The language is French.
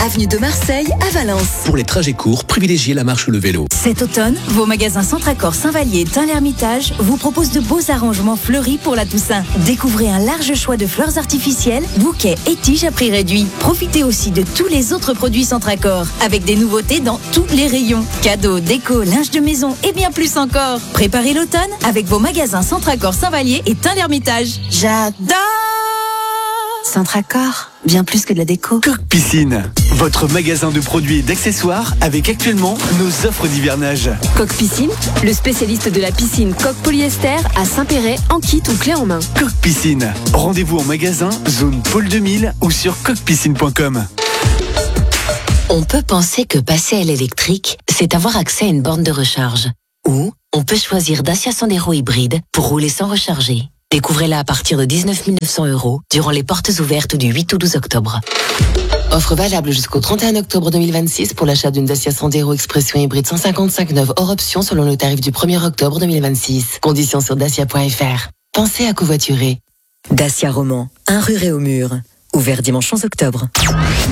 avenue de Marseille à Valence. Pour les trajets courts, privilégiez la marche ou le vélo. Cet automne, vos magasins Centracor Saint-Vallier et Tain-l'Hermitage vous proposent de beaux arrangements fleuris pour la Toussaint. Découvrez un large choix de fleurs artificielles, bouquets et tiges à prix réduit. Profitez aussi de tous les autres produits Centracor, avec des nouveautés dans tous les rayons. Cadeaux, déco, linge de maison et bien plus encore. Préparez l'automne avec vos magasins Centracor Saint-Vallier et Tain-l'Hermitage. J'adore Centracor, bien plus que de la déco. Coq Piscine, votre magasin de produits et d'accessoires avec actuellement nos offres d'hivernage. Coq Piscine, le spécialiste de la piscine Coq Polyester à Saint-Péret en kit ou clé en main. Coq Piscine, rendez-vous en magasin, zone Pôle 2000 ou sur coqpiscine.com. On peut penser que passer à l'électrique, c'est avoir accès à une borne de recharge. Ou on peut choisir Dacia Sandero hybride pour rouler sans recharger. Découvrez-la à partir de 19 900 € durant les portes ouvertes du 8 au 12 octobre. Offre valable jusqu'au 31 octobre 2026 pour l'achat d'une Dacia Sandero Expression hybride 155 neuve hors option selon le tarif du 1er octobre 2026. Conditions sur dacia.fr. Pensez à covoiturer. Dacia Roman, 1 rue Réaumur. Ouvert dimanche 11 octobre.